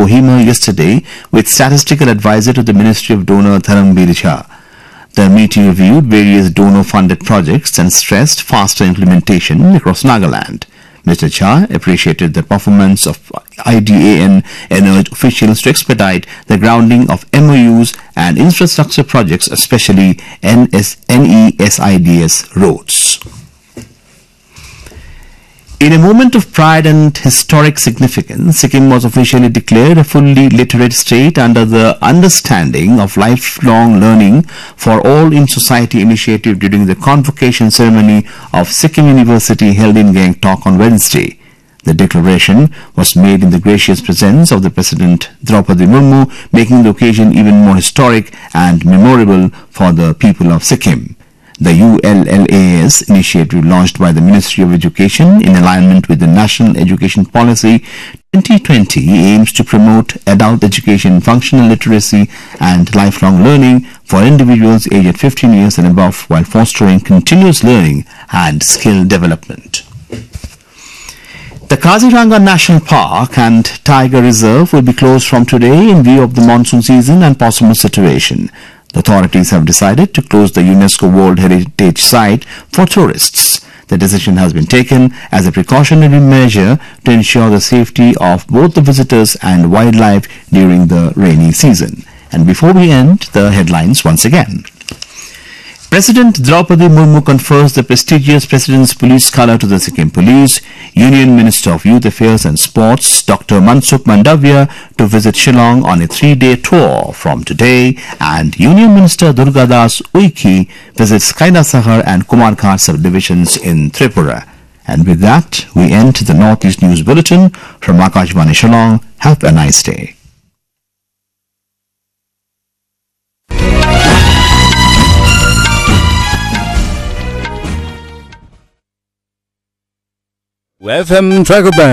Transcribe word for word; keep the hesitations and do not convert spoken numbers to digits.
Kohima yesterday with statistical advisor to the Ministry of Donor Dharambir Jha. The meeting reviewed various donor-funded projects and stressed faster implementation across Nagaland. Mister Jha appreciated the performance of I D A and urged officials to expedite the grounding of M O Us and infrastructure projects, especially N E S I D S roads. In a moment of pride and historic significance, Sikkim was officially declared a fully literate state under the Understanding of Lifelong Learning for All in Society initiative during the convocation ceremony of Sikkim University held in Gangtok on Wednesday. The declaration was made in the gracious presence of the President Draupadi Murmu, making the occasion even more historic and memorable for the people of Sikkim. The U L L A S initiative launched by the Ministry of Education in alignment with the National Education Policy twenty twenty aims to promote adult education, functional literacy and lifelong learning for individuals aged fifteen years and above while fostering continuous learning and skill development. The Kaziranga National Park and Tiger Reserve will be closed from today in view of the monsoon season and possible situation. The authorities have decided to close the UNESCO World Heritage Site for tourists. The decision has been taken as a precautionary measure to ensure the safety of both the visitors and wildlife during the rainy season. And before we end, the headlines once again. President Draupadi Murmu confers the prestigious President's Police Color to the Sikkim Police. Union Minister of Youth Affairs and Sports, Doctor Mansukh Mandavia, to visit Shillong on a three-day tour from today. And Union Minister Durgadas Uiki visits Kainasahar and Kumarghat subdivisions in Tripura. And with that, we end the Northeast News Bulletin from Akashvani Shillong. Have a nice day. F M Tracker Band